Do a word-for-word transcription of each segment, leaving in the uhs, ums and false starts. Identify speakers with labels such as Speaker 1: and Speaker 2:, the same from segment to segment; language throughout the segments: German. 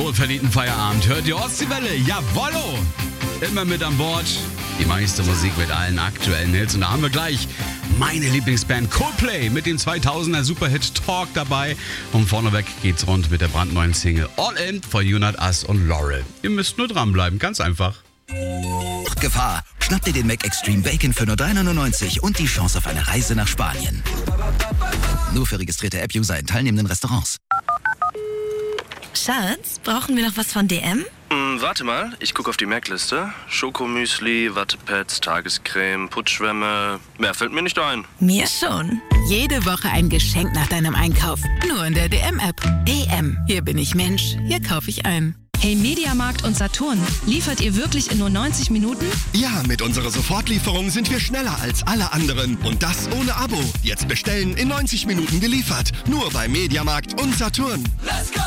Speaker 1: wohlverdienten Feierabend hört ihr Ostseewelle, jawollo! Immer mit an Bord, die meiste Musik mit allen aktuellen Hits. Und da haben wir gleich meine Lieblingsband Coldplay mit dem zweitausender Superhit Talk dabei. Und vorneweg geht's rund mit der brandneuen Single All In von Junat As und Laurel. Ihr müsst nur dranbleiben, ganz einfach.
Speaker 2: Gefahr. Schnapp dir den Mac Extreme Bacon für nur drei neunundneunzig und die Chance auf eine Reise nach Spanien. Nur für registrierte App-User in teilnehmenden Restaurants.
Speaker 3: Schatz, brauchen wir noch was von D M?
Speaker 4: Hm, warte mal, ich gucke auf die Mac-Liste. Schokomüsli, Wattepads, Tagescreme, Putzschwämme. Mehr fällt mir nicht ein.
Speaker 3: Mir schon.
Speaker 5: Jede Woche ein Geschenk nach deinem Einkauf. Nur in der D M-App. D M. Hier bin ich Mensch. Hier kaufe ich ein.
Speaker 6: Hey Mediamarkt und Saturn, liefert ihr wirklich in nur neunzig Minuten?
Speaker 7: Ja, mit unserer Sofortlieferung sind wir schneller als alle anderen. Und das ohne Abo. Jetzt bestellen, in neunzig Minuten geliefert. Nur bei Mediamarkt und Saturn.
Speaker 2: Let's go!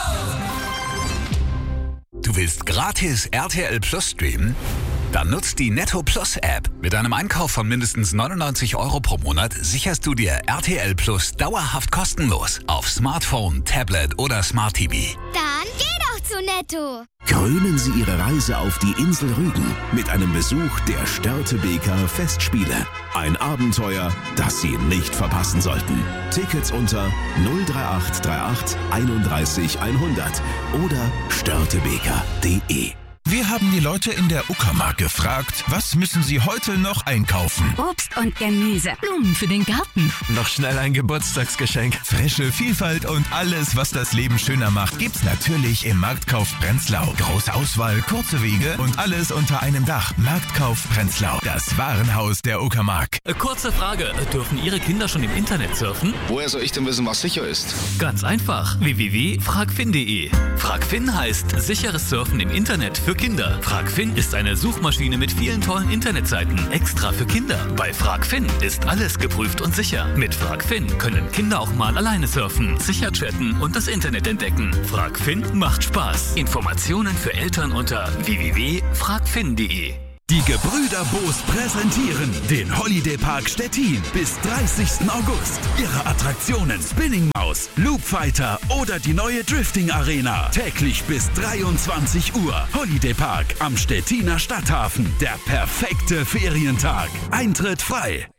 Speaker 8: Du willst gratis R T L Plus streamen? Dann nutzt die Netto Plus App. Mit einem Einkauf von mindestens neunundneunzig Euro pro Monat sicherst du dir R T L Plus dauerhaft kostenlos auf Smartphone, Tablet oder Smart T V.
Speaker 9: Dann geh doch zu Netto.
Speaker 10: Krönen Sie Ihre Reise auf die Insel Rügen mit einem Besuch der Störtebeker Festspiele. Ein Abenteuer, das Sie nicht verpassen sollten. Tickets unter null drei acht drei acht einunddreißig hundert oder störtebeker punkt de.
Speaker 11: Wir haben die Leute in der Uckermark gefragt, was müssen sie heute noch einkaufen?
Speaker 12: Obst und Gemüse, Blumen für den Garten.
Speaker 11: Noch schnell ein Geburtstagsgeschenk. Frische Vielfalt und alles, was das Leben schöner macht, gibt's natürlich im Marktkauf Prenzlau. Große Auswahl, kurze Wege und alles unter einem Dach. Marktkauf Prenzlau, das Warenhaus der Uckermark.
Speaker 13: Kurze Frage, dürfen Ihre Kinder schon im Internet surfen?
Speaker 14: Woher soll ich denn wissen, was sicher ist?
Speaker 13: Ganz einfach, w w w punkt fragfin punkt de. Fragfin heißt sicheres Surfen im Internet für Kinder. Fragfin ist eine Suchmaschine mit vielen tollen Internetseiten, extra für Kinder. Bei Fragfin ist alles geprüft und sicher. Mit Fragfin können Kinder auch mal alleine surfen, sicher chatten und das Internet entdecken. Fragfin macht Spaß. Informationen für Eltern unter w w w punkt fragfin punkt de.
Speaker 15: Die Gebrüder Boos präsentieren den Holiday Park Stettin bis dreißigsten August. Ihre Attraktionen Spinning Maus, Loop Fighter oder die neue Drifting Arena. Täglich bis dreiundzwanzig Uhr. Holiday Park am Stettiner Stadthafen. Der perfekte Ferientag. Eintritt frei.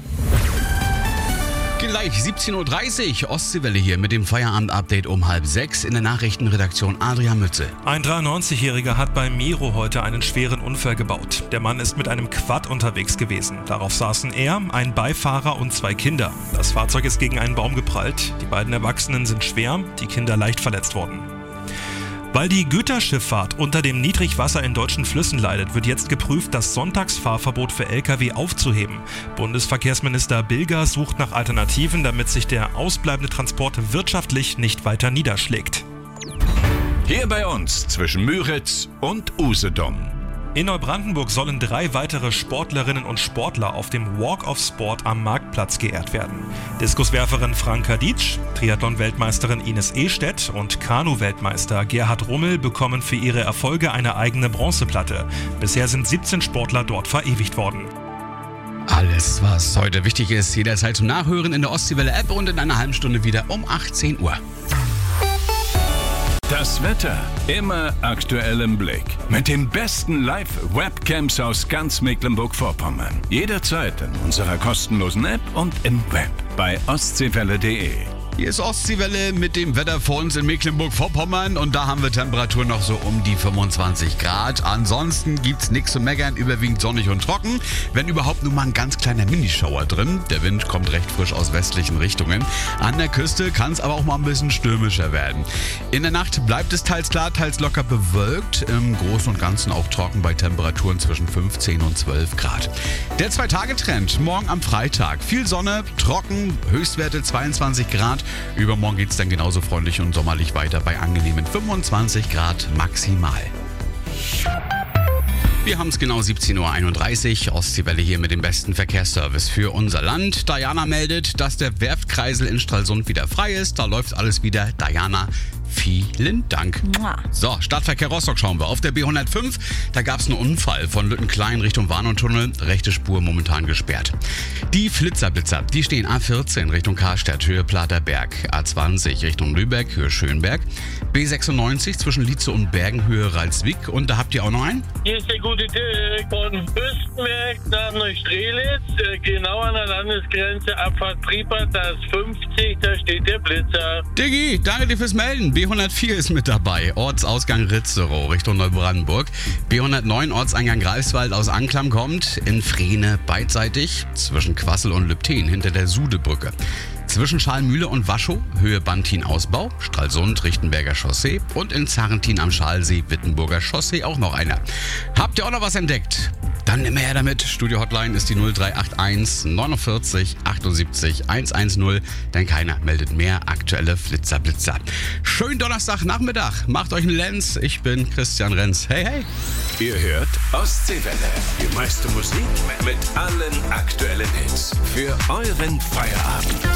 Speaker 1: Gleich siebzehn Uhr dreißig, Ostseewelle hier mit dem Feierabend-Update um halb sechs in der Nachrichtenredaktion Adrian Mütze.
Speaker 16: Ein dreiundneunzigjähriger hat bei Miro heute einen schweren Unfall gebaut. Der Mann ist mit einem Quad unterwegs gewesen. Darauf saßen er, ein Beifahrer und zwei Kinder. Das Fahrzeug ist gegen einen Baum geprallt. Die beiden Erwachsenen sind schwer, die Kinder leicht verletzt worden. Weil die Güterschifffahrt unter dem Niedrigwasser in deutschen Flüssen leidet, wird jetzt geprüft, das Sonntagsfahrverbot für L K W aufzuheben. Bundesverkehrsminister Bilger sucht nach Alternativen, damit sich der ausbleibende Transport wirtschaftlich nicht weiter niederschlägt.
Speaker 17: Hier bei uns zwischen Müritz und Usedom.
Speaker 16: In Neubrandenburg sollen drei weitere Sportlerinnen und Sportler auf dem Walk of Sport am Marktplatz geehrt werden. Diskuswerferin Franka Dietsch, Triathlon-Weltmeisterin Ines Ehstedt und Kanu-Weltmeister Gerhard Rummel bekommen für ihre Erfolge eine eigene Bronzeplatte. Bisher sind siebzehn Sportler dort verewigt worden.
Speaker 1: Alles, was heute wichtig ist, jederzeit zum Nachhören in der Ostseewelle-App und in einer halben Stunde wieder um achtzehn Uhr.
Speaker 17: Das Wetter immer aktuell im Blick. Mit den besten Live-Webcams aus ganz Mecklenburg-Vorpommern. Jederzeit in unserer kostenlosen App und im Web bei ostseewelle punkt de.
Speaker 1: Hier ist Ostseewelle mit dem Wetter vor uns in Mecklenburg-Vorpommern und da haben wir Temperaturen noch so um die fünfundzwanzig Grad. Ansonsten gibt's nichts zu meckern, überwiegend sonnig und trocken. Wenn überhaupt nur mal ein ganz kleiner Minischauer drin. Der Wind kommt recht frisch aus westlichen Richtungen. An der Küste kann es aber auch mal ein bisschen stürmischer werden. In der Nacht bleibt es teils klar, teils locker bewölkt. Im Großen und Ganzen auch trocken bei Temperaturen zwischen fünfzehn und zwölf Grad. Der Zwei-Tage-Trend morgen am Freitag. Viel Sonne, trocken, Höchstwerte zweiundzwanzig Grad. Übermorgen geht es dann genauso freundlich und sommerlich weiter bei angenehmen fünfundzwanzig Grad maximal. Wir haben es genau siebzehn Uhr einunddreißig. Ostseewelle hier mit dem besten Verkehrsservice für unser Land. Diana meldet, dass der Werftkreisel in Stralsund wieder frei ist. Da läuft alles wieder. Diana, Vielen Dank.
Speaker 3: Mua.
Speaker 1: So, Stadtverkehr Rostock schauen wir. Auf der B hundertfünf, da gab es einen Unfall von Lüttenklein Richtung Warnungstunnel. Rechte Spur momentan gesperrt. Die Flitzerblitzer, die stehen A vierzehn Richtung Karstadt, Höhe Platerberg. A zwanzig Richtung Lübeck, Höhe Schönberg. B sechsundneunzig zwischen Lietze und Bergen, Höhe Ralswick. Und da habt ihr auch noch einen?
Speaker 18: Hier ist der gute Dirk von Fürstenberg nach Neustrelitz, äh, genau an der Landesgrenze, Abfahrt Priepert, da ist fünfzig, da steht der Blitzer.
Speaker 1: Diggi, danke dir fürs Melden. B hundertvier ist mit dabei. Ortsausgang Ritzerow Richtung Neubrandenburg. B hundertneun Ortseingang Greifswald aus Anklam kommt. In Frehne beidseitig zwischen Quassel und Lübten hinter der Sudebrücke. Zwischen Schalmühle und Waschow, Höhe Bantin-Ausbau, Stralsund, Richtenberger Chaussee und in Zarrentin am Schalsee, Wittenburger Chaussee auch noch einer. Habt ihr auch noch was entdeckt? Dann immer her damit. Studio Hotline ist die null drei acht eins neunundvierzig achtundsiebzig hundertzehn, denn keiner meldet mehr aktuelle Flitzerblitzer. Schönen Donnerstagnachmittag. Macht euch einen Lenz. Ich bin Christian Renz. Hey, hey.
Speaker 19: Ihr hört Ostseewelle. Die meiste Musik mit allen aktuellen Hits. Für euren Feierabend.